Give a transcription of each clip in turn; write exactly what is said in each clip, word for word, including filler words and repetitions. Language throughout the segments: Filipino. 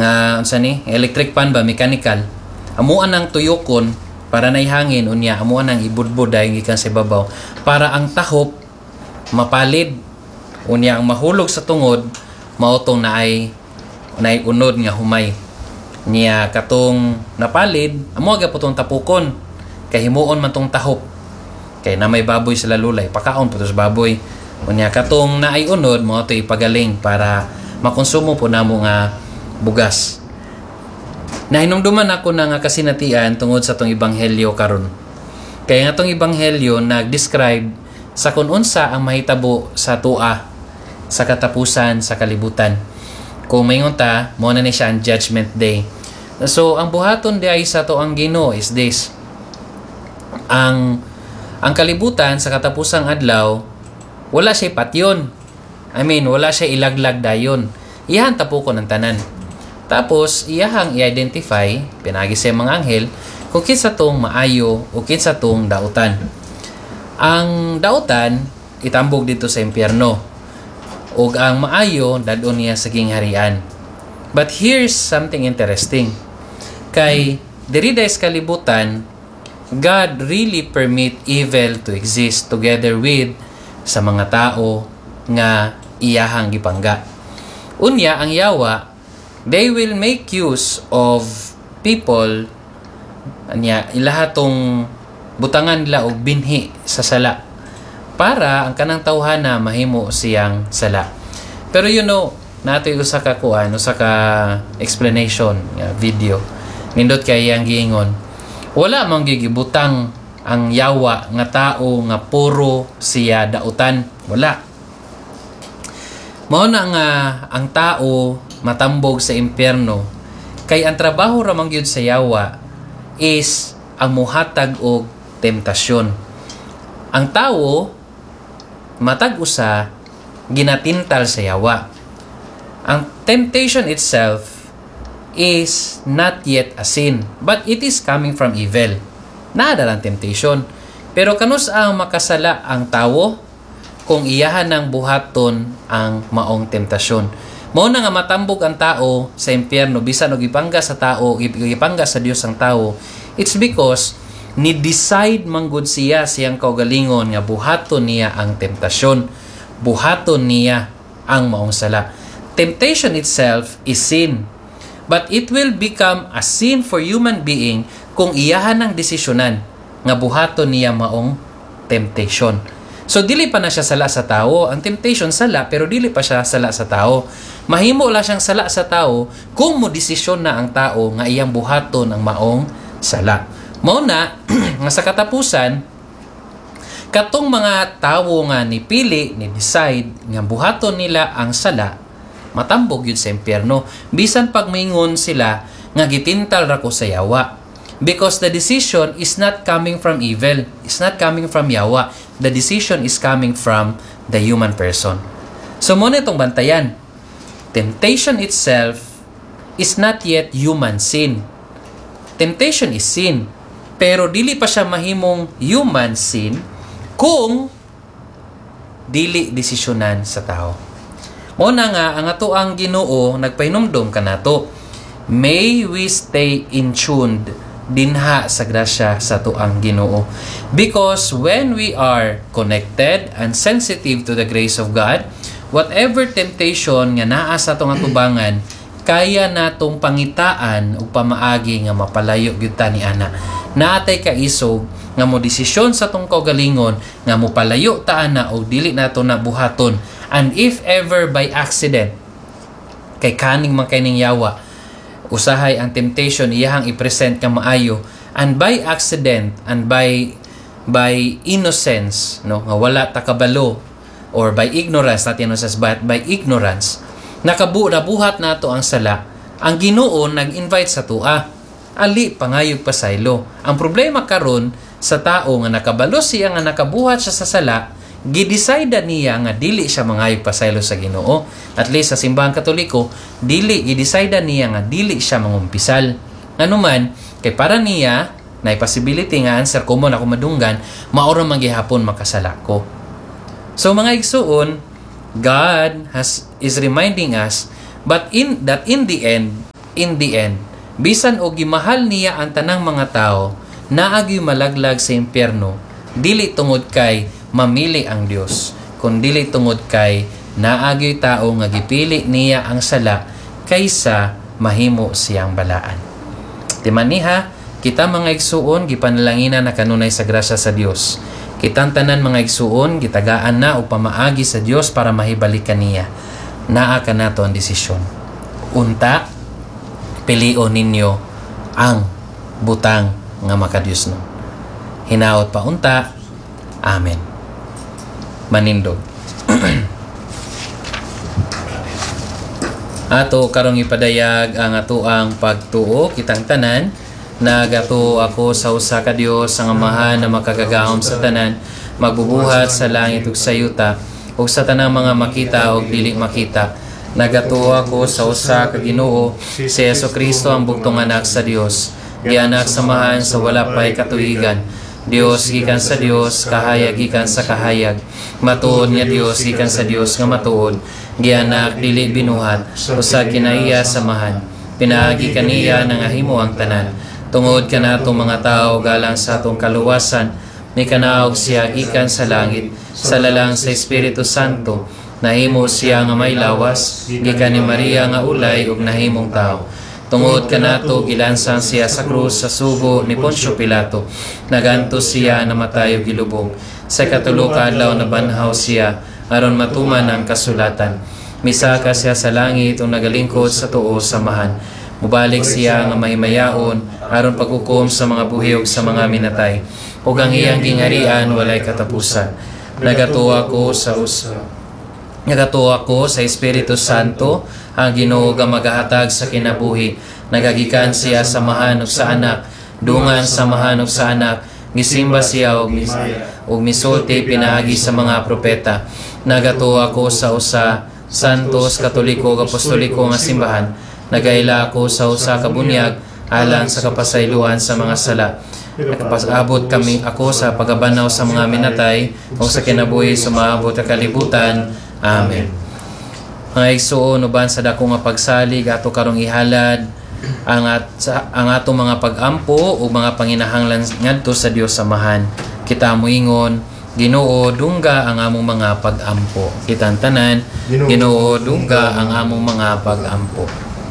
nga unsa ni electric pan ba mechanical, amuan ang tuyokon para nay hangin unya, amuan ang ibudbud dahil gikan sa ibabaw para ang tahop mapalid unya, ang mahulog sa tungod mautong naay naay unod nga humay niya katong napalid amo aga putong tapukon kay himuon man tong tahop kay na may baboy sila lulay pakaon putos baboy unya katong naay unod mo to ipagaling para makonsumo po namo nga bugas. Nahinumduman ako na nga kasinatian tungod sa tong ebanghelyo karon. Kaya nga tong ebanghelyo nag-describe sa kung unsa ang mahitabo sa tua sa katapusan sa kalibutan. Kung mayngon ta, mo na ni siya ang judgment day. So ang buhaton di ay sa to ang Ginoo is this. Ang ang kalibutan sa katapusang adlaw wala siya patyon. I mean, wala siya ilaglag dayon. Iyan tapukon ang tanan. Tapos, iyahang i-identify, pinagi sa mga anghel, kung kinsa tong maayo o kinsa tong dautan. Ang dautan, itambog dito sa impyerno. O ang maayo, dadon niya sa gingharian. But here's something interesting. Kay, diri dahil sa kalibutan, God really permit evil to exist together with sa mga tao nga iyahang gipangga. Unya, ang yawa, they will make use of people anya ilahatong butangan nila og binhi sa sala para ang kanang tawhana mahimo siyang sala. Pero you know, natoy usa ka kuan, usa ka explanation nga video. Nindot kay ang giingon. Wala man gigibutang ang yawa nga tao nga puro siya dautan. Wala. Mao na nga ang tao matambog sa impyerno kay ang trabaho ra man gyud sa yawa is ang muhatag og temptasyon. Ang tawo matag usa ginatintal sa yawa. Ang temptation itself is not yet a sin, but it is coming from evil. Nada lang temptation. Pero kanus ang makasala ang tawo kung iyahan ng buhaton ang maong temptasyon. Mao na nga matambog ang tao sa impyerno bisan og ipangga sa tao, ipangga sa Dios ang tao. It's because ni decide manggod siya siyang kaugalingon nga buhaton niya ang temptasyon, buhaton niya ang maong sala. Temptation itself is sin, but it will become a sin for human being kung iyahan ng desisyonan nga buhaton niya maong temptation. So, dili pa na siya sala sa tao. Ang temptation sala, pero dili pa siya sala sa tao. Mahimo la siyang sala sa tao kung mo desisyon na ang tao nga iyang buhaton ang maong sala. Mao na, nga sa katapusan, katong mga tawo nga nipili, ni-decide, nga buhaton nila ang sala, matambog yun sa impyerno. Bisan pag maingon sila, nga gitintal ra ko sa yawa. Because the decision is not coming from evil. It's not coming from yawa. The decision is coming from the human person. So, muna itong bantayan. Temptation itself is not yet human sin. Temptation is sin. Pero dili pa siya mahimong human sin kung dili desisyonan sa tao. Muna nga, ang ato ang Ginoo, nagpahinumdom ka nato. May we stay in tuned dinha sa grasya sa tuang Ginoo. Because when we are connected and sensitive to the grace of God, whatever temptation nga naa sa atong atubangan, kaya natong pangitaan o pamaagi nga mapalayo gyud ta ni ana. Naatay kaisog nga mo desisyon sa atong kaugalingon nga mo palayo ta ana o dili nato na buhaton. And if ever by accident kay kaning man kining yawa, usahay ang temptation iyahang i-present ka maayo, and by accident and by by innocence, no, nga wala ta kabalo, or by ignorance, not innocence but by ignorance, nakabu nabuhat nato ang sala. Ang Ginoo nag-invite sa tua, ali pangayog pasaylo. Ang problema karon sa tao nga nakabalo siya nga nakabuhat siya sa sala, gideside niya nga dili siya mangayog pasaylo sa Ginoo. At least sa simbahang Katoliko, dili gideside niya nga dili siya mangumpisal. Ano man, kay para niya na possibility nga answer ko mo na ako madunggan, maoro man gihapon makasala ko. So mga igsuon, God has is reminding us but in that in the end in the end, bisan og gimahal niya ang tanang mga tao, naagyoy malaglag sa impyerno, dili tungod kay mamili ang Dios, kundi tungod kay naagyoy tao nga gipili niya ang sala kaysa mahimo siyang balaan. Timaniha, kita mga igsuon gipanalangina na kanunay sa grasya sa Dios. Kitang tanan mga igsuon gitagaan na og pamaagi sa Dios para mahibalik kaniya. Naa ka nato ang desisyon. Unta, pilion ninyo ang butang nga makadiyos nun. Hinaot pa unta. Amen. Manindog. Ato karong ipadayag ang atoang pagtuo kitang tanan. Nagato ako sa usa ka Dios ang amahan na makagagahom sa tanan, magbubuhat sa langit ug sa yuta, ug sa tanang mga makita ug dili makita. Nagato ako sa usa ka Ginoo, si Jesucristo ang bugtong anak sa Dios, gianak samahan sa wala pay katuigan. Dios gikan sa Dios, kahayag gikan sa kahayag. Matuod nga Dios gikan sa Dios nga matuod, gianak dili binuhat, usa kinaiya samahan. Pinaagi kaniya nangahimo ang tanan. Tungod ka na itong mga tao galang sa atong kaluwasan, ni kanaog siya gikan sa langit, sa lalang sa Espiritu Santo, nahimo siya nga may lawas, gikan ni Maria nga ulay ug nahimong tao. Tungod ka na ito, gilansan siya sa krus sa sugo ni Poncio Pilato, nagantos siya namatay ug gilubong. Sa katulog adlaw na banhaw siya, aron matuman ang kasulatan. Misaka siya sa langit ug nagalingkod sa tuo samahan. Mubalik siya nga mahimayaon aron paghukom sa mga buhi ug sa mga minatay. Ug ang iyang gingarian walay katapusan. Nagatuwa ko sa usa. Nagatuwa ko sa Espiritu Santo, ang Ginoo nga magahatag sa kinabuhi. Nagagikan siya sa mahan ug sa anak, dungan sa mahan ug sa anak. Gisimba siya og mis ug misulti pinaagi sa mga propeta. Nagatuwa ko sa usa santos katoliko ug apostoliko nga simbahan. Nagaila ako sa usa ka bunyag alang sa kapasayloan sa mga sala. Nakapasabot kami ako sa pagabanaw sa mga minatay o sa kinabuhi sa maabot ka kalibutan. Amen. Mga igsuon uban sa dako nga pagsalig ato karong ihalad ang at sa, ang ato mga pag-ampo o mga panginahanglan ngadto sa Dios samahan. Kita moingon, Ginoo dungga ang among mga pag-ampo. Kitang tanan, Ginoo dungga ang among mga pag-ampo.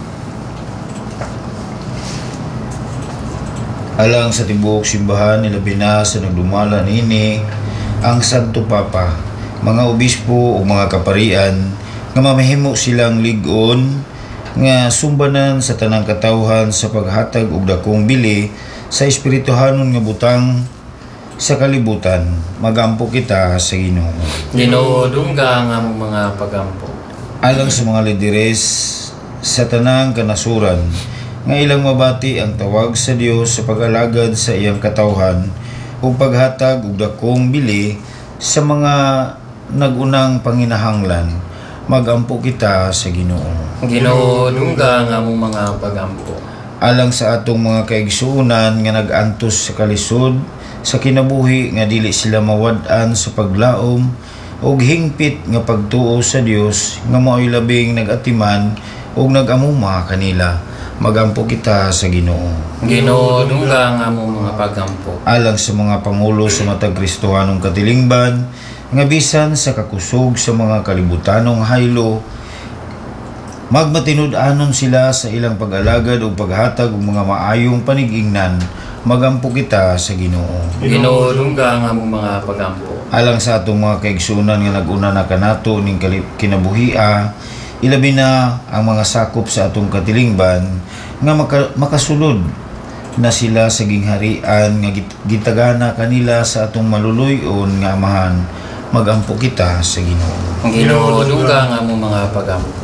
Alang sa tibuok simbahan nilabi na sa nagdumala nini ang Santo Papa, mga obispo o mga kaparian nga mamahimo silang lig-on nga sumbanan sa tanang katawhan sa paghatag og dakong bili sa espirituhanon nga butang sa kalibutan. Magampo kita sa Ginoo. Ginoo dungga ang among mga pagampo. Alang sa mga lideres sa tanang kanasuran nga ilang mabati ang tawag sa Dios sa pag-alagad sa iyang katawhan ug paghatag og dakong bili sa mga nagunang panginahanglan. Magampo kita sa Ginoo. Ginoo dungga ang among mga pagampo. Alang sa atong mga kaigsuonan nga nag-antos sa kalisod sa kinabuhi nga dili sila mawad-an sa paglaom ug hingpit nga pagtuo sa Dios nga mao'y labing nag-atiman ug nag-amuma kanila. Magampo kita sa Ginoo. Ginoo dungga ang among mga pagampo. Alang sa mga pangulo sa matag Kristohanong katilingban nga bisan sa kakusog sa mga kalibutanong haylo, magmatinud-anon sila sa ilang pag-alagad o paghatag og mga maayong panigingnan. Magampo kita sa Ginoo. Ginoo dungga ang among mga pagampo. Alang sa atong mga kaigsuonan nga nag-una na kanato ning kinabuhia, ilabi na ang mga sakop sa atong katilingban nga maka, makasulod na sila sa gingharian nga gitagana kanila sa atong maluluyon nga amahan. Magampo kita sa Ginoo. Ginoo dungga ang among mga pagampo.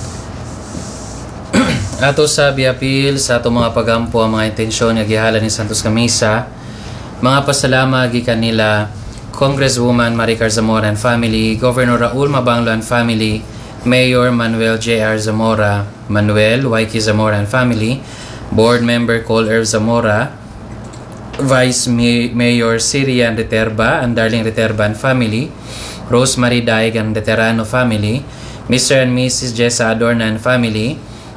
Ato sa biapil sa atong mga pagampo ang mga intensyon nga gihala ni Santos Camisa. Mga pasalama gikan nila Congresswoman Maricar Zamora and family, Governor Raul Mabanglo and family, Mayor Manuel J R Zamora, Manuel Y K Zamora and family, Board Member Col Erv Zamora, Vice Mayor Sirian Riterba and Darling Riterba and family, Rosemary Daig and Veterano family, Mister and Missus Jessa Adorna and family,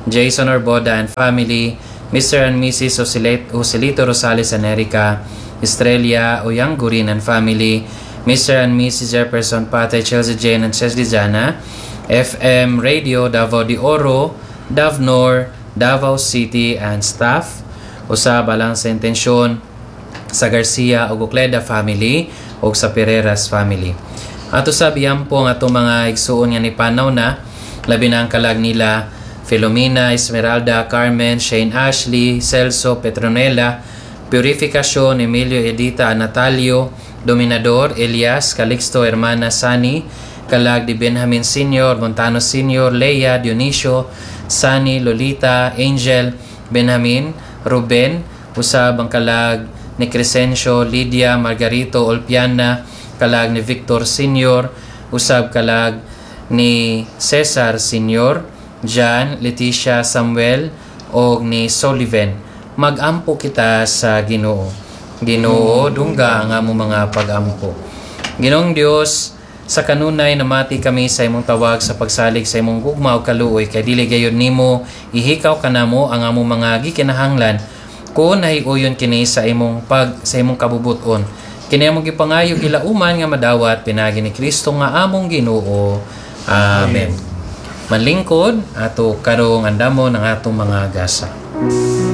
Jason Orboda and family, Mister and Missus Osilet- Joselito Rosales and Erica, Estrella Oyangurin and family, Mister and Missus Jefferson Pate, Chelsea Jane and Chesley Jana, F M Radio Davao de Oro, Davnor, Davao City and staff. Usab alang sa intensyon sa Garcia o Ucleda family o sa Pereras family. At usab iyan po ang atong mga igsuon nga ni panaw na, labi na ang kalag nila Filomena, Esmeralda, Carmen, Shane Ashley, Celso, Petronella, Purificación, Emilio, Edita, Natalio, Dominador, Elias, Calixto, Hermana Sani, kalag di Benjamin Senior, Montano Senior, Leia, Dionisio, Sani, Lolita, Angel, Benjamin, Ruben, usab ang kalag ni Crescencio, Lydia, Margarito, Olpiana, kalag ni Victor Senior, usab kalag ni Cesar Senior, Jan, Leticia, Samuel, o ni Sullivan. Mag-ampo kita sa Ginoo. Ginoo, dungga ang among mga pag-ampo. Ginoong Dios, sa kanunay namati kami sa imong tawag sa pagsalig sa imong gugma o kaluoy, kay dili gayud nimo ihikaw kanamo ang among mga gikinahanglan kung nahiuyon kini sa imong pag sa imong kabubuton. Kini among gipangayo gilauman nga madawat pinagi ni Kristo nga among Ginoo. Amen. Manlingkod ato karong andamo ng atong mga gasa.